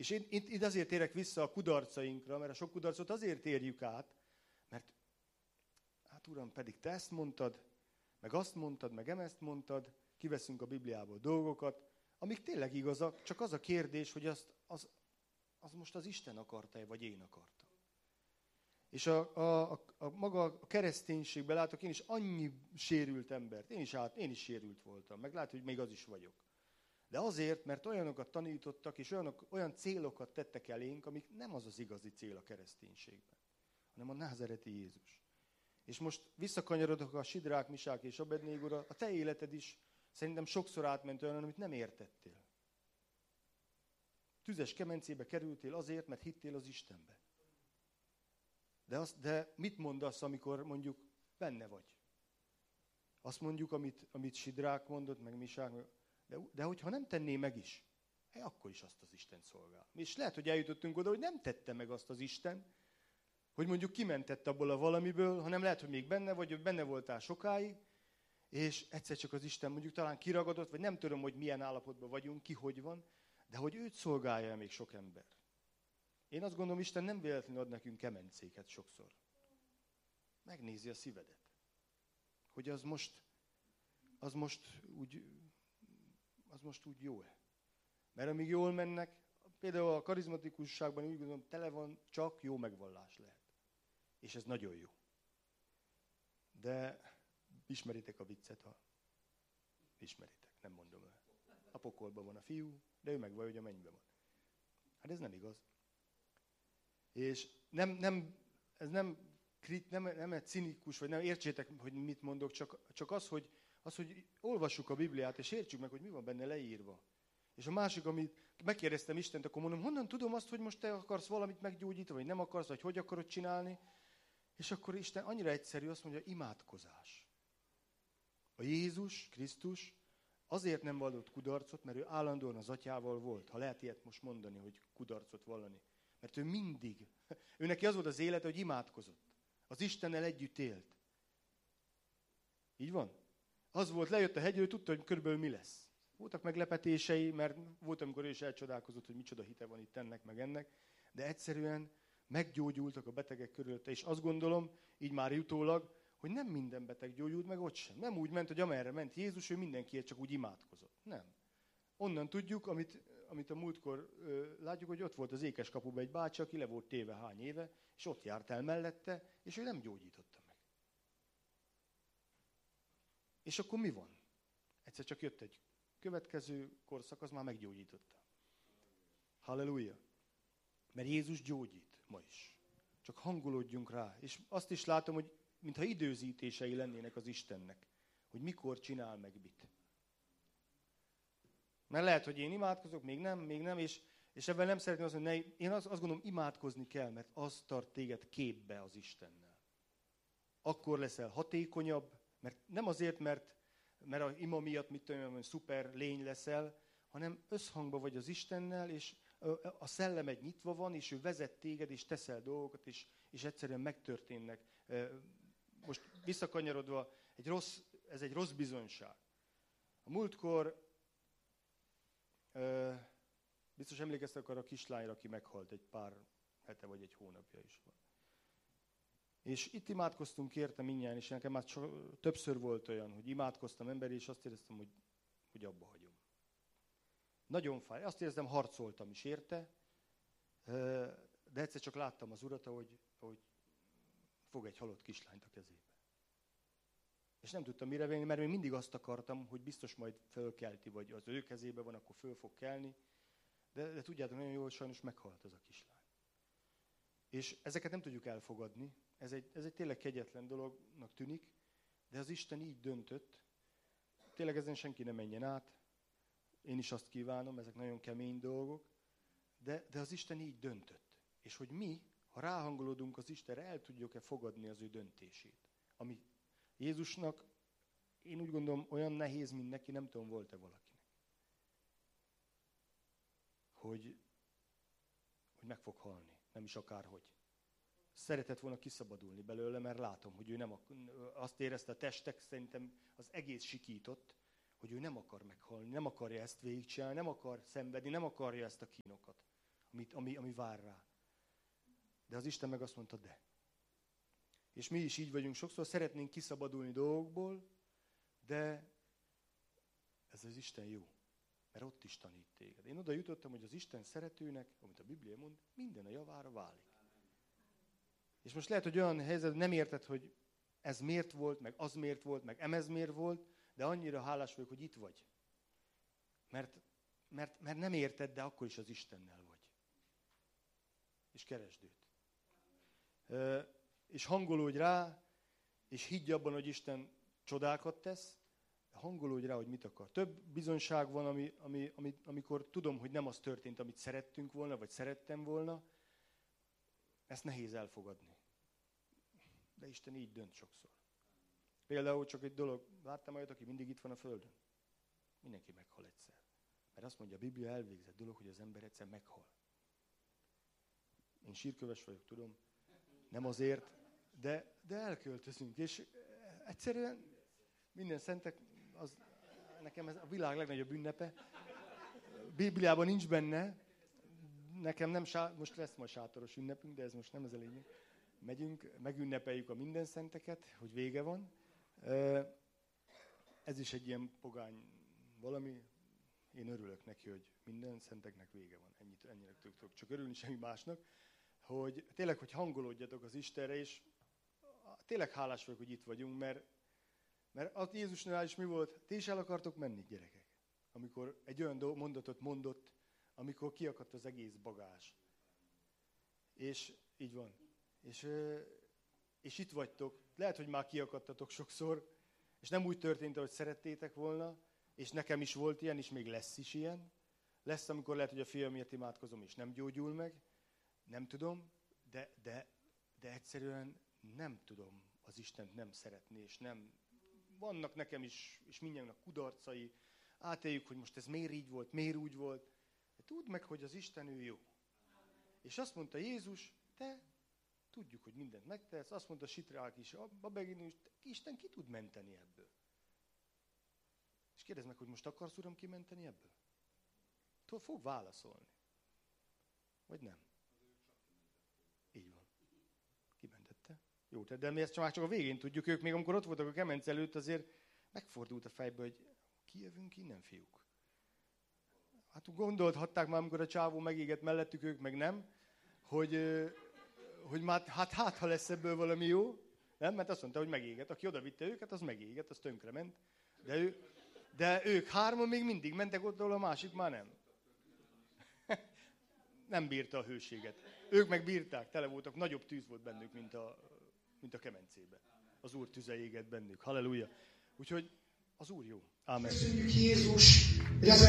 És én itt azért térek vissza a kudarcainkra, mert a sok kudarcot azért érjük át, mert hát Uram, pedig te ezt mondtad, meg azt mondtad, meg ezt mondtad, kiveszünk a Bibliából dolgokat, amik tényleg igazak, csak az a kérdés, hogy az most az Isten akarta-e, vagy én akartam. És maga a kereszténységben látok én is annyi sérült embert, én is sérült voltam, meg lehet, hogy még az is vagyok. De azért, mert olyanokat tanítottak, és olyan célokat tettek elénk, amik nem az az igazi cél a kereszténységben, hanem a názáreti Jézus. És most visszakanyarodok a Sidrák, Misák és Abednégóra, a te életed is szerintem sokszor átment olyan, amit nem értettél. Tüzes kemencébe kerültél azért, mert hittél az Istenbe. De mit mondasz, amikor mondjuk benne vagy? Azt mondjuk, amit Sidrák mondott, meg Misák, de hogyha nem tenné meg is, akkor is azt az Isten szolgál. És lehet, hogy eljutottunk oda, hogy nem tette meg azt az Isten, hogy mondjuk kimentett abból a valamiből, hanem lehet, hogy még benne vagy, hogy benne voltál sokáig, és egyszer csak az Isten mondjuk talán kiragadott, vagy nem tudom, hogy milyen állapotban vagyunk, ki hogy van, de hogy őt szolgálja még sok ember. Én azt gondolom, Isten nem véletlenül ad nekünk kemencéket sokszor. Megnézi a szívedet. Hogy az most úgy jó-e. Mert amíg jól mennek, például a karizmatikusságban úgy gondolom, tele van, csak jó megvallás lehet. És ez nagyon jó. De ismeritek a viccet, ha ismeritek, nem mondom el. A pokolban van a fiú, de ő megvallja, hogy a mennyben van. Hát ez nem igaz. És ez nem egy cinikus, vagy nem értsétek, hogy mit mondok, csak az, hogy olvassuk a Bibliát, és értsük meg, hogy mi van benne leírva. És a másik, amit megkérdeztem Istent, akkor mondom, honnan tudom azt, hogy most te akarsz valamit meggyógyítani, vagy nem akarsz, vagy hogy akarod csinálni. És akkor Isten annyira egyszerű, azt mondja, imádkozás. A Jézus Krisztus azért nem vallott kudarcot, mert ő állandóan az atyával volt. Ha lehet ilyet most mondani, hogy kudarcot vallani. Mert ő mindig, ő neki az volt az élete, hogy imádkozott. Az Istennel együtt élt. Így van? Az volt, lejött a hegyről, tudta, hogy körülbelül mi lesz. Voltak meglepetései, mert volt, amikor ő is elcsodálkozott, hogy micsoda hite van itt ennek, meg ennek. De egyszerűen meggyógyultak a betegek körülötte. És azt gondolom, így már jutólag, hogy nem minden beteg gyógyult meg ott sem. Nem úgy ment, hogy amerre ment Jézus, ő mindenkiért csak úgy imádkozott. Nem. Onnan tudjuk, amit a múltkor látjuk, hogy ott volt az Ékeskapuban egy bácsi, aki le volt téve hány éve, és ott járt el mellette, és ő nem gyógyította meg. És akkor mi van? Egyszer csak jött egy következő korszak, az már meggyógyította. Halleluja! Mert Jézus gyógyít ma is. Csak hangolódjunk rá. És azt is látom, hogy mintha időzítései lennének az Istennek, hogy mikor csinál meg mit. Mert lehet, hogy én imádkozok, még nem, és ebben nem szeretném azt mondani, én azt gondolom, imádkozni kell, mert az tart téged képbe az Istennel. Akkor leszel hatékonyabb, mert nem azért, mert a ima miatt, mit tudom, hogy szuper lény leszel, hanem összhangban vagy az Istennel, és a szellemed nyitva van, és ő vezet téged, és teszel dolgokat, és egyszerűen megtörténnek. Most visszakanyarodva, ez egy rossz bizonyság. A múltkor biztos emlékeztek arra a kislányra, aki meghalt egy pár hete vagy egy hónapja is van. És itt imádkoztunk érte mindjárt, és nekem már többször volt olyan, hogy imádkoztam emberi, és azt éreztem, hogy abba hagyom. Nagyon fáj. Azt éreztem, harcoltam is érte, de egyszer csak láttam az Urat, ahogy fog egy halott kislányt a kezébe. És nem tudtam mire venni, mert én mindig azt akartam, hogy biztos majd fölkelti, vagy az ő kezébe van, akkor föl fog kelni. De tudjátok, nagyon jól sajnos meghalt az a kislány. És ezeket nem tudjuk elfogadni. Ez egy tényleg kegyetlen dolognak tűnik, de az Isten így döntött. Tényleg ezen senki nem menjen át. Én is azt kívánom, ezek nagyon kemény dolgok. De az Isten így döntött. És hogy mi, ha ráhangolódunk az Istenre, el tudjuk-e fogadni az ő döntését. Ami Jézusnak, én úgy gondolom, olyan nehéz, mint neki, nem tudom, volt-e valakinek. Hogy meg fog halni, nem is akárhogy. Szeretett volna kiszabadulni belőle, mert látom, hogy ő azt érezte a testek, szerintem az egész sikított, hogy ő nem akar meghalni, nem akarja ezt végigcsinálni, nem akar szenvedni, nem akarja ezt a kínokat, ami vár rá. De az Isten meg azt mondta, de. És mi is így vagyunk sokszor, szeretnénk kiszabadulni dolgokból, de ez az Isten jó. Mert ott is tanít téged. Én oda jutottam, hogy az Isten szeretőnek, amit a Biblia mond, minden a javára válik. És most lehet, hogy olyan helyzet, nem érted, hogy ez miért volt, meg az miért volt, meg ez miért volt, de annyira hálás vagyok, hogy itt vagy. Mert nem érted, de akkor is az Istennel vagy. És keresd őt. És hangolódj rá, és higgy abban, hogy Isten csodákat tesz, hangolódj rá, hogy mit akar. Több bizonyság van, amikor tudom, hogy nem az történt, amit szerettünk volna, vagy szerettem volna, ezt nehéz elfogadni. De Isten így dönt sokszor. Például csak egy dolog, láttam olyat, aki mindig itt van a földön? Mindenki meghal egyszer. Mert azt mondja a Biblia, elvégzett dolog, hogy az ember egyszer meghal. Én sírköves vagyok, tudom. Nem azért, de elköltözünk. És egyszerűen minden szentek, nekem ez a világ legnagyobb ünnepe. Bibliában nincs benne. Nekem nem, most lesz majd sátoros ünnepünk, de ez most nem ez a lényeg. Megyünk, megünnepeljük a minden szenteket, hogy vége van. Ez is egy ilyen pogány valami. Én örülök neki, hogy minden szenteknek vége van. Ennyire tudok csak örülni, semmi másnak. Hogy tényleg, hogy hangolódjatok az Istenre, és tényleg hálás vagyok, hogy itt vagyunk, mert az Jézusnál is mi volt? Ti is el akartok menni, gyerekek? Amikor egy olyan mondatot mondott, amikor kiakadt az egész bagázs. És így van. És itt vagytok. Lehet, hogy már kiakadtatok sokszor, és nem úgy történt, ahogy szerettétek volna, és nekem is volt ilyen, és még lesz is ilyen. Lesz, amikor lehet, hogy a fiamért imádkozom, és nem gyógyul meg. Nem tudom, de egyszerűen nem tudom az Istent nem szeretni, és nem. Vannak nekem is, és mindjárt kudarcai. Átéljük, hogy most ez miért így volt, miért úgy volt. De tudd meg, hogy az Isten ő jó. És azt mondta Jézus, te tudjuk, hogy mindent megtesz. Azt mondta Sitrák is, a beginő is, Isten ki tud menteni ebből. És kérdezd meg, hogy most akarsz, Uram, kimenteni ebből? Fog válaszolni. Vagy nem? Így van. Kimentette. Jó, de mi ezt csak a végén tudjuk. Ők még amikor ott voltak a kemence előtt, azért megfordult a fejbe, hogy kijövünk innen, fiúk. Hát gondolhatták már, amikor a csávó megégett mellettük, ők meg nem, hogy már hát ha lesz ebből valami jó. Nem? Mert azt mondta, hogy megégett. Aki odavitte őket, az megégett, az tönkrement. De ők hárman még mindig mentek ott, ahol a másik már nem. Nem bírta a hőséget. Ők meg bírták, tele voltak, nagyobb tűz volt bennük, mint a kemencébe. Az Úr tüze égett bennük. Halleluja. Úgyhogy az Úr jó. Ámen. Köszönjük Jézus,